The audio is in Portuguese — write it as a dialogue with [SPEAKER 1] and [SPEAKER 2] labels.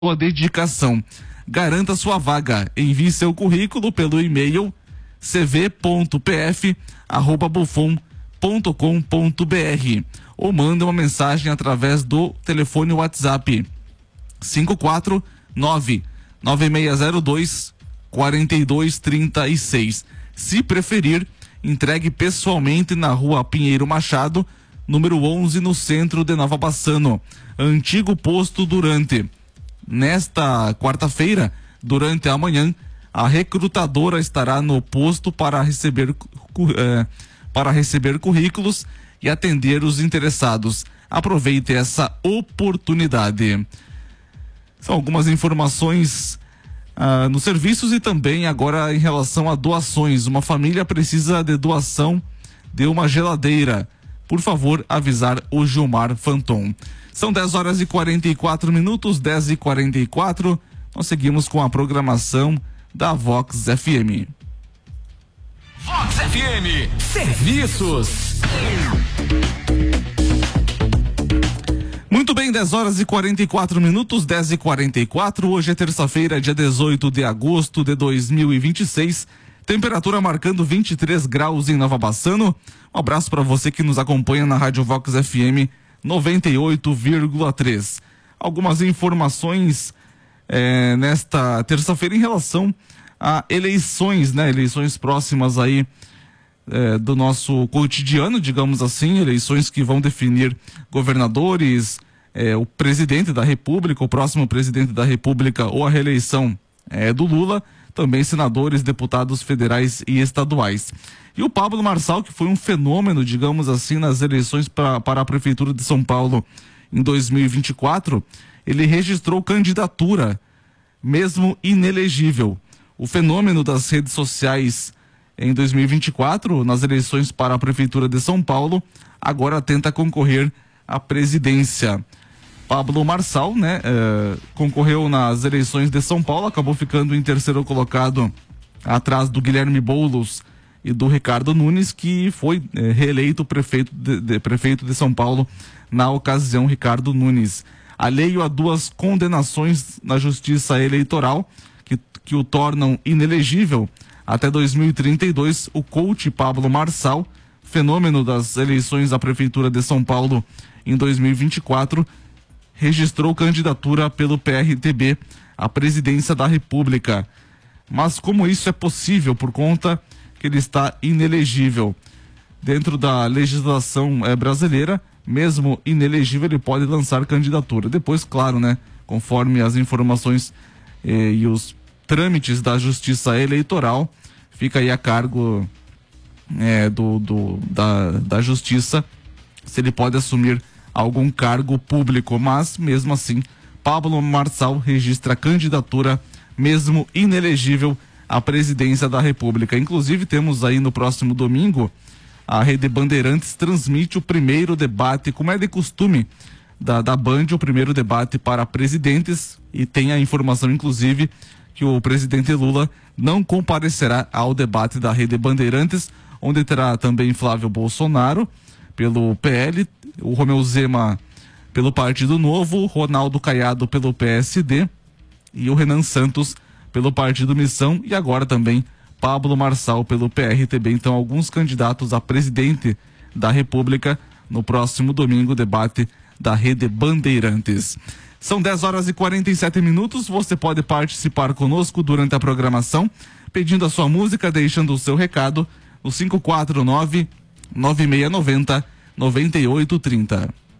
[SPEAKER 1] sua dedicação. Garanta sua vaga. Envie seu currículo pelo e-mail cv.pf@bufom.com.br ou manda uma mensagem através do telefone WhatsApp 549-9602-4236. Se preferir, entregue pessoalmente na Rua Pinheiro Machado, número 11, no centro de Nova Bassano, antigo posto Durante. Nesta quarta-feira, durante a manhã, a recrutadora estará no posto para receber currículos e atender os interessados. Aproveite essa oportunidade. São algumas informações nos serviços e também agora em relação a doações. Uma família precisa de doação de uma geladeira. Por favor, avisar o Gilmar Fanton. São 10h44, 10h44. Nós seguimos com a programação da Vox FM.
[SPEAKER 2] Vox FM, serviços.
[SPEAKER 1] Muito bem, 10h44, 10h44. Hoje é terça-feira, dia 18 de agosto de 2026. Temperatura marcando 23 graus em Nova Bassano. Um abraço para você que nos acompanha na Rádio Vox FM 98,3. Algumas informações nesta terça-feira em relação a eleições, né? Eleições próximas aí do nosso cotidiano, digamos assim, eleições que vão definir governadores, o presidente da República, o próximo presidente da República ou a reeleição do Lula, também senadores, deputados federais e estaduais. E o Pablo Marçal, que foi um fenômeno, digamos assim, nas eleições para a Prefeitura de São Paulo em 2024, ele registrou candidatura, mesmo inelegível. O fenômeno das redes sociais em 2024, nas eleições para a Prefeitura de São Paulo, agora tenta concorrer à presidência. Pablo Marçal, né, concorreu nas eleições de São Paulo, acabou ficando em terceiro colocado atrás do Guilherme Boulos e do Ricardo Nunes, que foi reeleito prefeito de São Paulo na ocasião, Ricardo Nunes. Alheio a duas condenações na Justiça Eleitoral que o tornam inelegível até 2032, o coach Pablo Marçal, fenômeno das eleições à Prefeitura de São Paulo em 2024, registrou candidatura pelo PRTB à presidência da República. Mas como isso é possível? Por conta que ele está inelegível. Dentro da legislação brasileira, mesmo inelegível, ele pode lançar candidatura. Depois, claro, né, conforme as informações e os trâmites da Justiça Eleitoral, fica aí a cargo da Justiça se ele pode assumir algum cargo público, mas mesmo assim Pablo Marçal registra candidatura mesmo inelegível à presidência da República. Inclusive temos aí no próximo domingo a Rede Bandeirantes transmite o primeiro debate, como é de costume da Band, o primeiro debate para presidentes, e tem a informação inclusive que o presidente Lula não comparecerá ao debate da Rede Bandeirantes, onde terá também Flávio Bolsonaro pelo PL, o Romeu Zema pelo Partido Novo, Ronaldo Caiado pelo PSD e o Renan Santos pelo Partido Missão, e agora também Pablo Marçal pelo PRTB. Então, alguns candidatos a presidente da República no próximo domingo, debate da Rede Bandeirantes. São 10h47. Você pode participar conosco durante a programação, pedindo a sua música, deixando o seu recado no 549-9690-9830.